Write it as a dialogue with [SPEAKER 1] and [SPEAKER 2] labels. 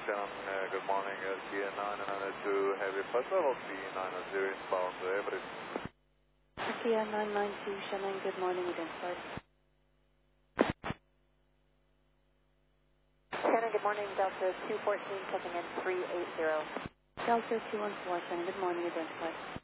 [SPEAKER 1] Shannon, good morning, LTA 992 Heavy Flight Level C90 inbound to Everett.
[SPEAKER 2] LTA 992 Shannon, good morning, identified.
[SPEAKER 3] Shannon, good morning, Delta 214 checking in 380.
[SPEAKER 2] Delta 214 Shannon, good morning, identified.